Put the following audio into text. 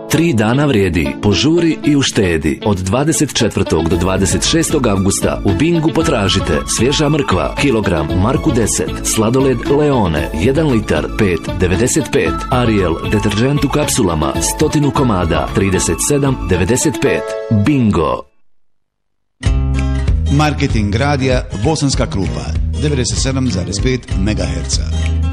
3 dana vrijedi. Požuri i uštedi. Od 24. do 26. avgusta u Bingu potražite svježa mrkva, kilogram Marku 10, sladoled Leone, 1 litar, 5,95, Ariel, deterđent u kapsulama, 100 komada, 37,95. Bingo. Marketing radija Bosanska Krupa, 97,5 MHz.